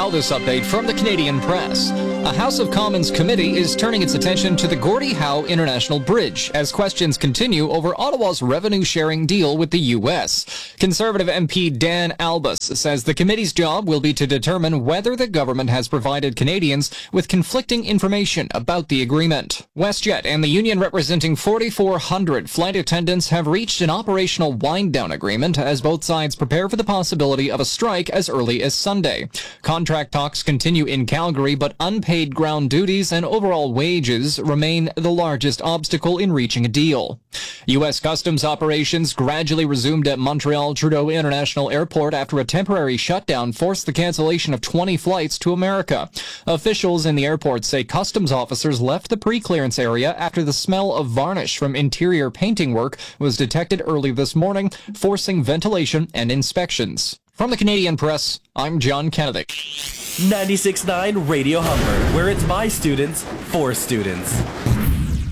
Now this update from the Canadian Press. A House of Commons committee is turning its attention to the Gordie Howe International Bridge as questions continue over Ottawa's revenue-sharing deal with the U.S. Conservative MP Dan Albus says the committee's job will be to determine whether the government has provided Canadians with conflicting information about the agreement. WestJet and the union representing 4,400 flight attendants have reached an operational wind-down agreement as both sides prepare for the possibility of a strike as early as Sunday. Contract talks continue in Calgary, but unpaid ground duties and overall wages remain the largest obstacle in reaching a deal. U.S. Customs operations gradually resumed at Montreal Trudeau International Airport after a temporary shutdown forced the cancellation of 20 flights to America. Officials in the airport say customs officers left the pre-clearance area after the smell of varnish from interior painting work was detected early this morning, forcing ventilation and inspections. From the Canadian Press, I'm John Kennedy. 96.9 Radio Humber, where it's by students, for students.